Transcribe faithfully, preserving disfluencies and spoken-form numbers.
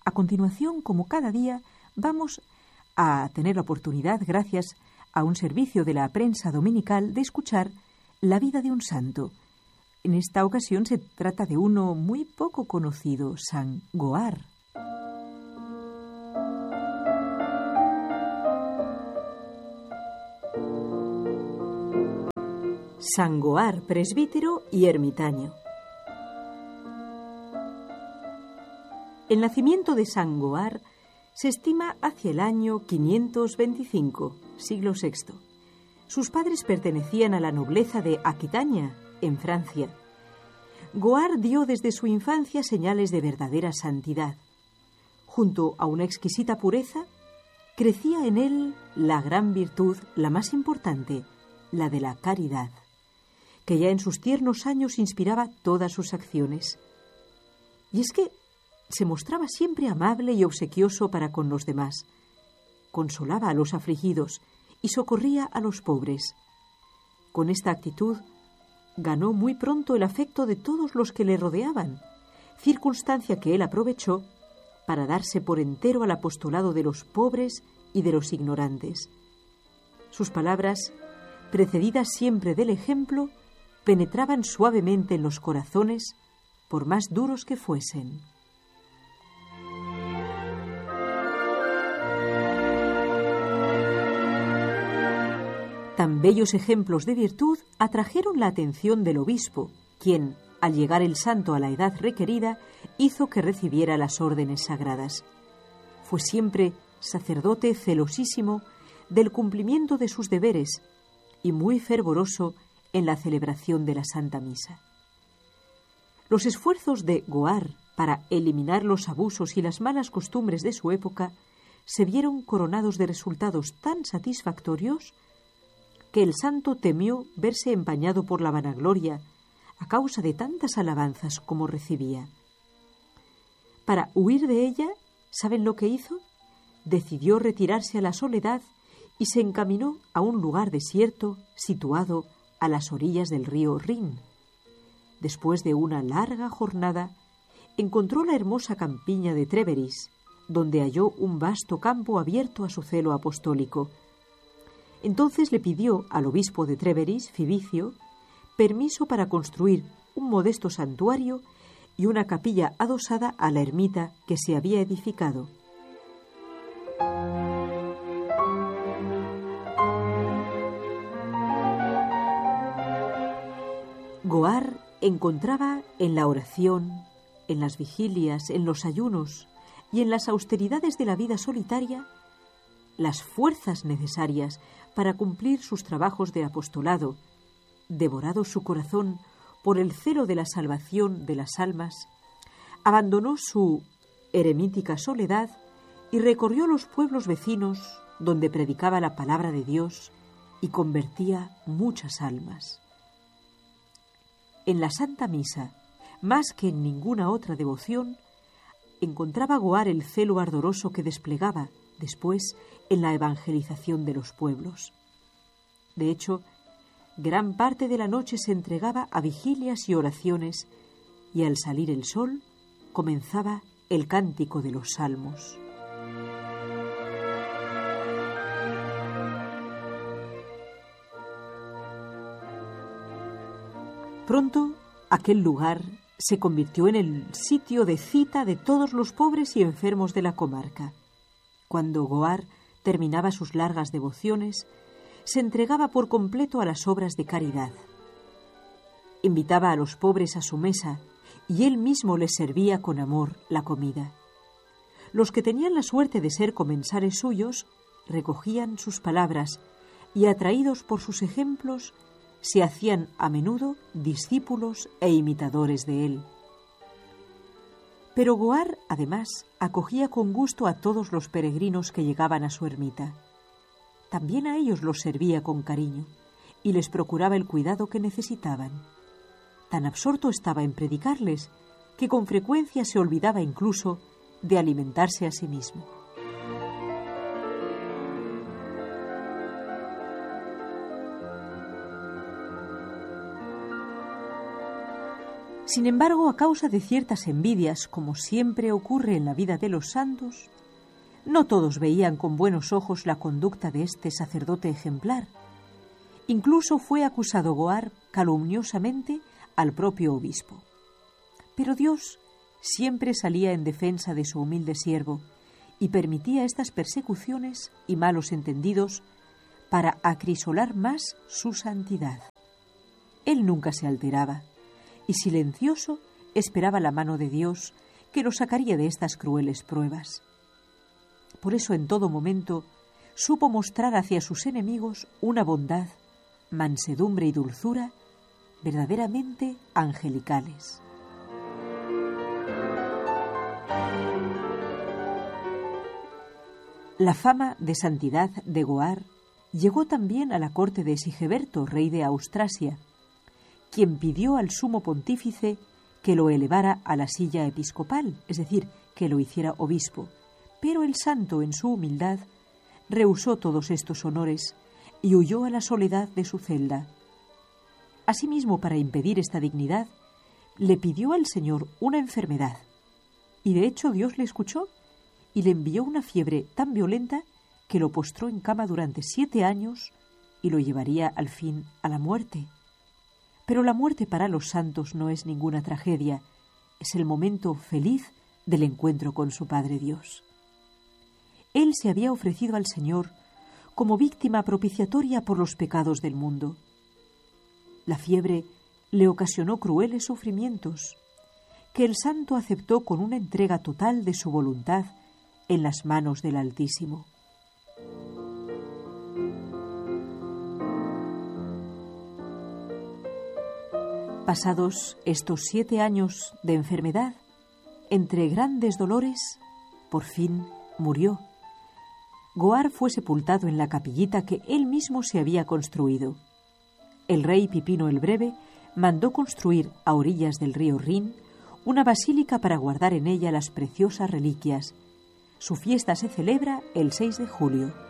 A continuación, como cada día, vamos a tener la oportunidad, gracias a un servicio de la prensa dominical, de escuchar la vida de un santo. En esta ocasión se trata de uno muy poco conocido, San Goar. San Goar, presbítero y ermitaño. El nacimiento de San Goar se estima hacia el año quinientos veinticinco, siglo sexto. Sus padres pertenecían a la nobleza de Aquitania, en Francia. Goar dio desde su infancia señales de verdadera santidad. Junto a una exquisita pureza, crecía en él la gran virtud, la más importante, la de la caridad, que ya en sus tiernos años inspiraba todas sus acciones. Y es que se mostraba siempre amable y obsequioso para con los demás. Consolaba a los afligidos y socorría a los pobres. Con esta actitud ganó muy pronto el afecto de todos los que le rodeaban, circunstancia que él aprovechó para darse por entero al apostolado de los pobres y de los ignorantes. Sus palabras, precedidas siempre del ejemplo, penetraban suavemente en los corazones, por más duros que fuesen. Tan bellos ejemplos de virtud atrajeron la atención del obispo, quien, al llegar el santo a la edad requerida, hizo que recibiera las órdenes sagradas. Fue siempre sacerdote celosísimo del cumplimiento de sus deberes y muy fervoroso en la celebración de la Santa Misa. Los esfuerzos de Goar para eliminar los abusos y las malas costumbres de su época se vieron coronados de resultados tan satisfactorios que el santo temió verse empañado por la vanagloria a causa de tantas alabanzas como recibía. Para huir de ella, ¿saben lo que hizo? Decidió retirarse a la soledad y se encaminó a un lugar desierto situado a las orillas del río Rin. Después de una larga jornada, encontró la hermosa campiña de Tréveris, donde halló un vasto campo abierto a su celo apostólico. Entonces le pidió al obispo de Tréveris, Fibicio, permiso para construir un modesto santuario y una capilla adosada a la ermita que se había edificado. Goar encontraba en la oración, en las vigilias, en los ayunos y en las austeridades de la vida solitaria las fuerzas necesarias para cumplir sus trabajos de apostolado. Devorado su corazón por el celo de la salvación de las almas, abandonó su eremítica soledad y recorrió los pueblos vecinos donde predicaba la palabra de Dios y convertía muchas almas. En la Santa Misa, más que en ninguna otra devoción, encontraba Goar el celo ardoroso que desplegaba después en la evangelización de los pueblos. De hecho, gran parte de la noche se entregaba a vigilias y oraciones, y al salir el sol comenzaba el cántico de los salmos. Pronto, aquel lugar se convirtió en el sitio de cita de todos los pobres y enfermos de la comarca. Cuando Goar terminaba sus largas devociones, se entregaba por completo a las obras de caridad. Invitaba a los pobres a su mesa y él mismo les servía con amor la comida. Los que tenían la suerte de ser comensales suyos recogían sus palabras y, atraídos por sus ejemplos, se hacían a menudo discípulos e imitadores de él. Pero Goar, además, acogía con gusto a todos los peregrinos que llegaban a su ermita. También a ellos los servía con cariño y les procuraba el cuidado que necesitaban. Tan absorto estaba en predicarles que con frecuencia se olvidaba incluso de alimentarse a sí mismo. Sin embargo, a causa de ciertas envidias, como siempre ocurre en la vida de los santos, no todos veían con buenos ojos la conducta de este sacerdote ejemplar. Incluso fue acusado Goar calumniosamente al propio obispo. Pero Dios siempre salía en defensa de su humilde siervo y permitía estas persecuciones y malos entendidos para acrisolar más su santidad. Él nunca se alteraba y silencioso esperaba la mano de Dios que lo sacaría de estas crueles pruebas. Por eso en todo momento supo mostrar hacia sus enemigos una bondad, mansedumbre y dulzura verdaderamente angelicales. La fama de santidad de Goar llegó también a la corte de Sigeberto, rey de Austrasia, quien pidió al sumo pontífice que lo elevara a la silla episcopal, es decir, que lo hiciera obispo. Pero el santo, en su humildad, rehusó todos estos honores y huyó a la soledad de su celda. Asimismo, para impedir esta dignidad, le pidió al Señor una enfermedad, y de hecho Dios le escuchó y le envió una fiebre tan violenta que lo postró en cama durante siete años y lo llevaría al fin a la muerte. Pero la muerte para los santos no es ninguna tragedia, es el momento feliz del encuentro con su Padre Dios. Él se había ofrecido al Señor como víctima propiciatoria por los pecados del mundo. La fiebre le ocasionó crueles sufrimientos, que el santo aceptó con una entrega total de su voluntad en las manos del Altísimo. Pasados estos siete años de enfermedad, entre grandes dolores, por fin murió. Goar fue sepultado en la capillita que él mismo se había construido. El rey Pipino el Breve mandó construir a orillas del río Rin una basílica para guardar en ella las preciosas reliquias. Su fiesta se celebra el seis de julio.